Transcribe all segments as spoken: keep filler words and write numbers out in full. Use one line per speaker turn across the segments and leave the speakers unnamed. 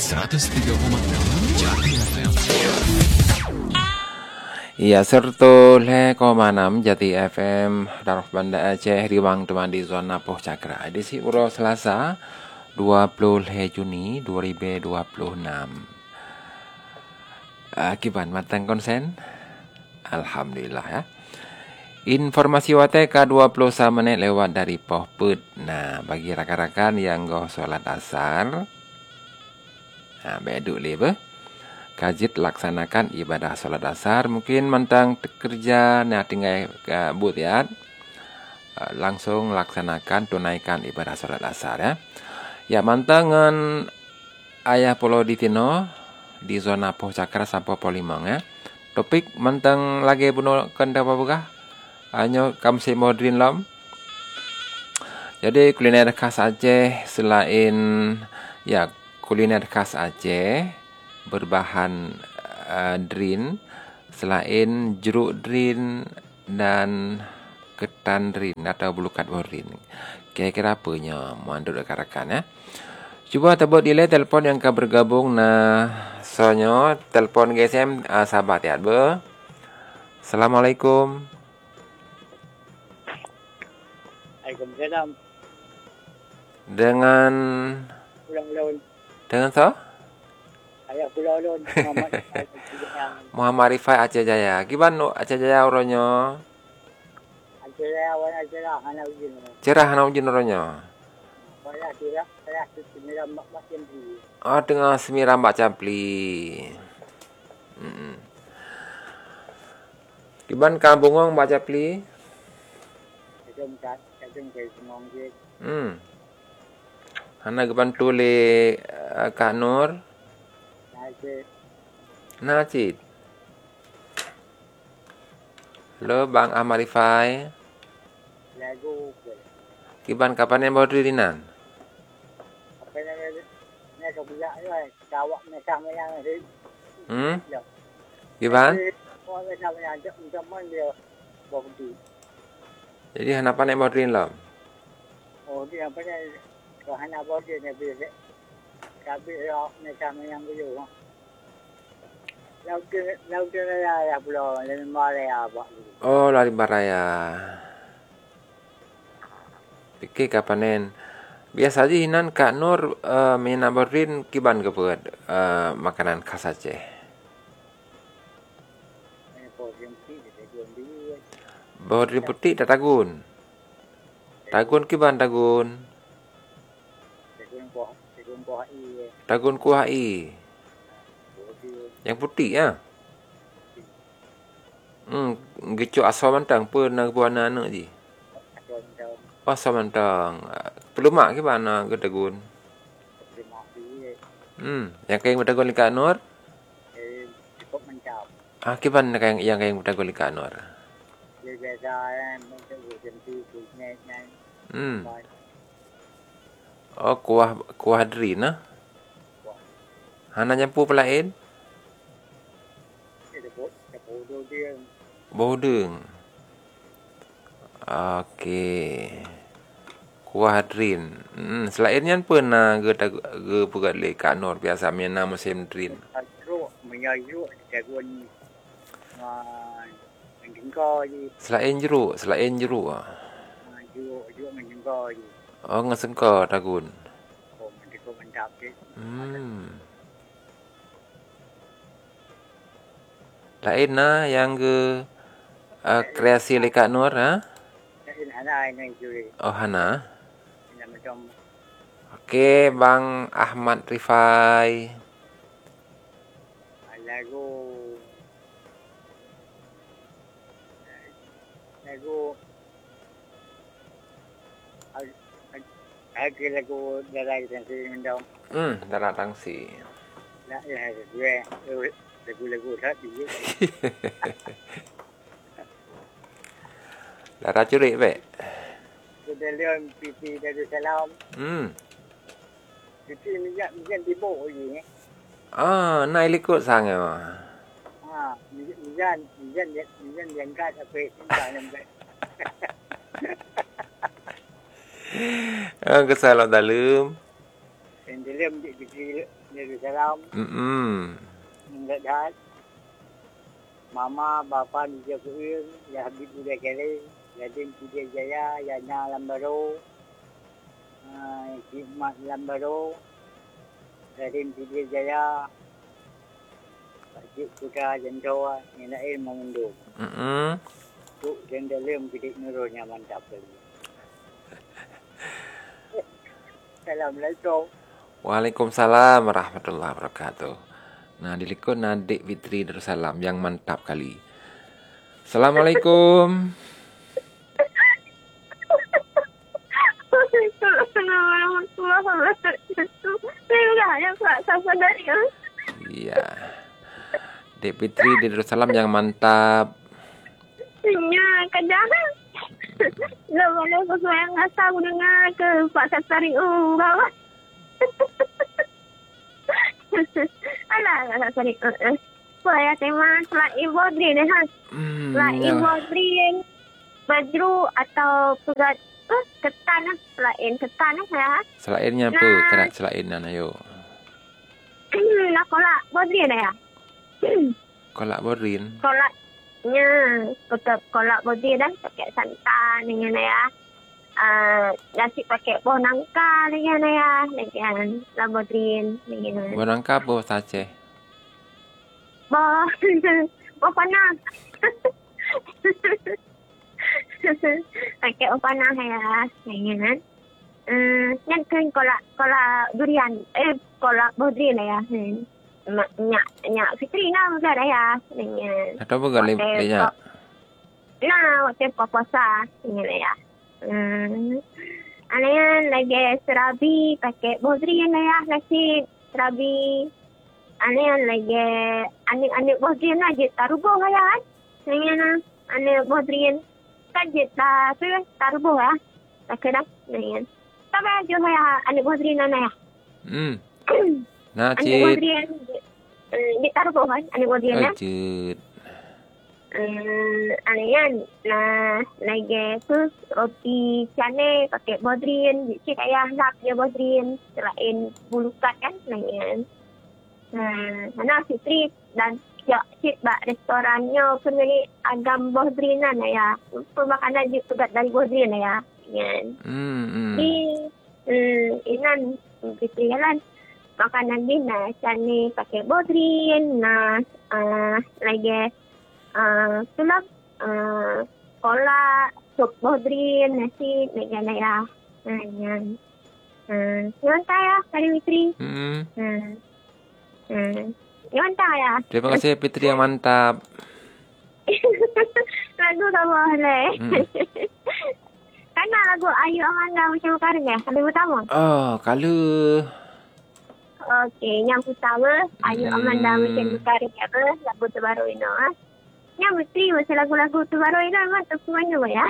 seratus tiga koma enam Jati F M.
Iya, serta le koma enam Jati F M Darah Banda Aceh Riwang teman di zona Poh Cakra. Edisi Uro Selasa dua puluh Juni dua ribu dua puluh enam. Akibat matang konsen. Alhamdulillah ya. Informasi wate K dua puluh satu menit lewat dari Poh Put. Nah, bagi rakan-rakan yang goh solat asar, nah, beduk lebe. Kajit laksanakan ibadah solat asar. Mungkin mentang kerja, nah tinggal ke but ya. Langsung laksanakan tunaikan ibadah solat asar ya. Ya, mantangan ayah Pulau di Tino di zona Poh Cakra sampai Polimong ya. Topik mentang lagi bunuh kenda apa buka? Hanya kamsi modern lam. Jadi kuliner khas Aceh selain ya kuliner khas Aceh berbahan uh, drin, selain jeruk drin dan ketan drin atau bulukat borin. Kira-kira apanya mandut rekan-rekan ya. Cuba tebak delay telefon yang akan bergabung. Nah, soalnya telefon G S M uh, sahabat ya be. Assalamualaikum.
Waalaikumsalam.
Dengan
Pulang laun.
dengan so?
Ayah pulau laun. Muhammad
Muhammad Rifai Aceh Jaya. Gimana Aceh Jaya uronyo?
Aceh Jaya warna cerah anak ujin.
Cerah anak ujin uronyo.
Warna cerah cerah sembilan macam ni.
Oh, tengah semiram Mbak Capli. Hmm. Gimana kampungong Mbak Capli?
Macam kat, macam kayak semong je.
Hmm. Hana geban tule uh, Kak Nur.
Aceh.
Nacit. Halo Bang Ahmad Rifai.
Lagu.
Kiban kapan yang bawa dirinan?
Apa nama ni? Ni kebiak ni. Kawak mesam yang ni.
Hmm? Kiban?
Kawak mesam yang ni. Macam mana dia berhenti.
Jadi hanapan yang bawa dirinan lam?
Oh, dia apa ni? Kalau hana bawa dia ni biasa. Kabit rak mesam yang beliau. Laut tu, laut tu raya pulau. Lebih marah apa.
Oh, lari baraya. Pikir kapanen. Biasa aja hinan Kak Nur uh, menabarin kiban ke buat uh, makanan khas Aceh. Bawa putih tak tagun. Tagun kiban tagun. Tagun kuah i. Yang putih ya. Hmm, gitu asal mantang pun nak buat anak je. Oh, asal mantang. Pelumak ke mana ke tagun? Hmm, yang kayak bertagun di Kak Nur? Ah, ke mana yang yang kayak bertagun di Kak Nur? Hmm. Oh, kuah kuah drin ah. Hana nyampu pelain? Bodeng. Okey. Kuah drin. Hmm, selainnya pernah ge ge buat le Kak Nur biasa mina musim drin. Selain jeruk, selain jeruk ah. Oh, ngesengko tagun. Hmm. Lain nah yang ke uh, kreasi le Kak Nur ha? Oh, Hana. Okey, Bang Ahmad Rifai.
Lagu lagu Aku lagu darah tangsi mendong.
Hmm, darah tangsi.
Nak ya gue lagu-lagu tadi.
Darah curik be.
Sudah leon pipi dari salam.
Hmm.
Pipi minyak minyak tibo je.
Ah, naik likut sangat.
Ah, minyak minyak minyak minyak yang kat apa minyak lembek.
Ah, kesalah dalam.
dalam di Fitri Darussalam.
Hmm.
Enggak dah. Mama, bapa di Jakuir, ya Habib Budak Kering, Yadim Pudia Jaya, Yana Lambaro, uh, Hikmat Lambaro, Yadim Pudia Jaya, Pakcik Putra Jentoa, Ninail Mengunduh.
Hmm.
Tu dan dalam bidik nurulnya mantap lagi. Assalamualaikum.
Waalaikumsalam warahmatullahi wabarakatuh. Nah, dilikun adik Fitri Darussalam yang mantap kali. Assalamualaikum. Iya. Adik Fitri Darussalam yang mantap.
Ya, kadang Lepas-lepas yang asal aku dengar ke Pak Satari U bawah. Alah, Pak Satari U. Saya tema selain Bodri ni, ha?
Hmm,
Selain Bodri, Badru atau pegat uh, ketan lah. Selain ketan lah, ya.
Selainnya apa?
Nah.
Kena selainan, ayo.
Lah, kolak Bodri ni, ya?
Kolak borin.
Kolak. Ya, tetap kolak Bodri dah. Pakai santan dengan ya. Uh, nasi pakai buah nangka dengan ya. Dengan labodrin dengan.
Buah nangka apa bahasa Aceh?
Buah, buah panah. Pakai buah panah ya. Dengan. Uh, yang kan kolak kolak durian. Eh, kolak Bodrin lah ya. Hmm. Nyak, nyak Fitri lah juga dah ya. Dengan.
Atau apa kali leyak?
Nah, waktu puasa. Dengan ya. Hmm. Anayan lagi serabi pakai Bodrian lah ya. Nasi serabi. Anayan lagi anik-anik Bodrian lah. Je tarubuh lah ya. Dengan anik Bodrian. Kan je tarubuh lah. Tak kena. Dengan. Tapi aja lah ya. Anik Bodrian lah ya.
Hmm. Nah,
Anik
cik.
Bodrian. Dia tarubuh kan. Anik Bodrian lah.
Cik.
Uh, anayan nah lagi tu roti canai pakai Bodrian, cik ayah lap dia Bodrian selain bulukat kan anayan. Nah, mana Fitri dan ya cik bak restorannya pun ni agam Bodrian lah ya. Pemakanan juga dari Bodrian lah ya. Kan.
Hmm. hmm.
Di hmm, inan Fitri kan makanan ni nah canai pakai Bodrian nah uh, lagi Uh, itulah uh, kolak, sup Bodrian, nasi, negara ya. Yang uh, nyontai ya, Kari Fitri.
Hmm.
Uh, uh, nyontai ya.
Terima kasih Fitri yang mantap.
Lagu tak boleh.
Hmm.
Karena lagu Ayu Amanda macam Karim ya, lagu pertama.
Oh, kalau
Okey, yang pertama Ayu
Hmm.
Amanda macam Karim ya, lagu terbaru ini. Ha? Yang mesti masa lagu-lagu terbaru ini memang tak semuanya ya.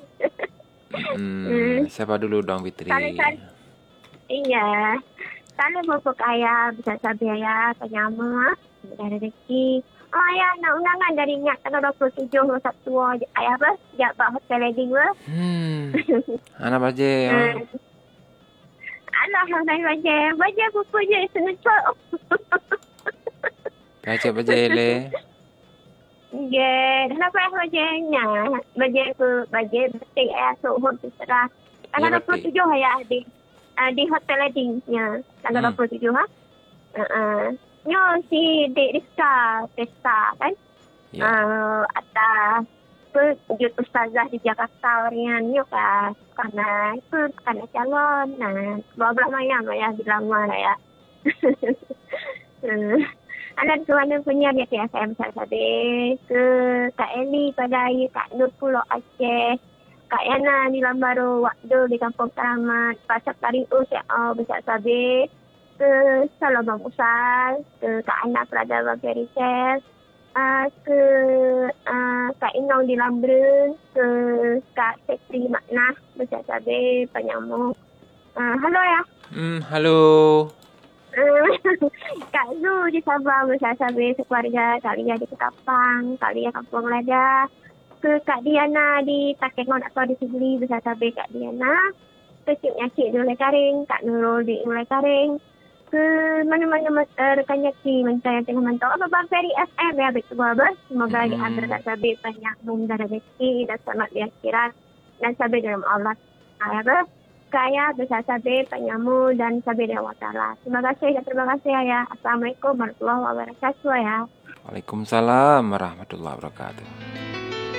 hmm, siapa dulu dong Fitri?
Kalau saya, iya. Kalau bapa kaya bisa sabi ya, penyama, ada rezeki. Oh ya, nak undangan dari Nyak tanggal dua puluh tujuh Sabtu ayah apa? Sejak Pak Hotel Wedding ber.
Hmm. Anak baje.
Hmm. Alah, nak baje. Baje apa je senang.
Baca baje le.
Ya, kenapa bajanya? Baje ke baje betik ayah suhun terserah. Tanggal dua puluh tujuh ayah di uh, di Hotel Weddingnya. Tanggal
Hmm.
dua puluh tujuh ha. Uh-uh. Nyo si Dek Rizka Pesta kan.
Ya.
Uh, atas wujud ustazah di Jakarta Orian nyo ka karena itu karena calon. Nah, belah maya maya bilang mana ya. Anak tuan punya dia K F M Sasabe ke Kak Eli pada Kak Nur Pulau Aceh, Kak Yana di Lambaro Wakdo di Kampung Keramat, Pasar Tariu Syekh Besar Sabe, ke Salam Bang Usal, ke Kak Ana Prada Bang Riset, uh, ke uh, Kak Inong di Lambrun, ke Kak Sekri Maknah Besar Sabe, Penyamu. Uh, halo ya.
Hmm, halo.
Kak Zu di Sabah bersama-sama sekeluarga, Kak Lia di Ketapang, Kak Lia Kampung Lada, ke Kak Diana di Takengon atau di Sibuli bersama-sama Kak Diana, ke Cik Nyakik di Mulai Karing, Kak Nurul di Mulai Karing, ke mana-mana uh, rekan Yaki mentah yang tengah mantau apa Bang Ferry F M ya betul Bang. Semoga
Hmm.
di antara tak sabi banyak mudah rezeki dan selamat di akhirat dan sabi dalam Allah. Ya Bang. Kaya besar sabi penyamu dan sabi dari Allah Taala. Terima kasih dan terima kasih ya. Assalamualaikum warahmatullahi wabarakatuh ya.
Waalaikumsalam warahmatullahi wabarakatuh.